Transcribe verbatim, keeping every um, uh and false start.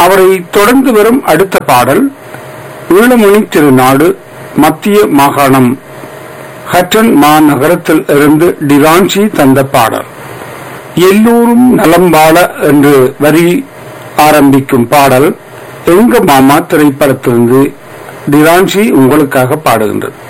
அவரை தொடர்ந்து வரும் அடுத்த பாடல் ஈழமணி திருநாடு மத்திய மாகாணம் ஹட்டன் மாநகரத்தில் இருந்து டிரான்சி தந்த பாடல். எல்லோரும் நலம் வாழ என்று வரி ஆரம்பிக்கும் பாடல் எங்க மாமா திரைப்படத்திலிருந்து டிரான்சி உங்களுக்காக பாடுகின்றது.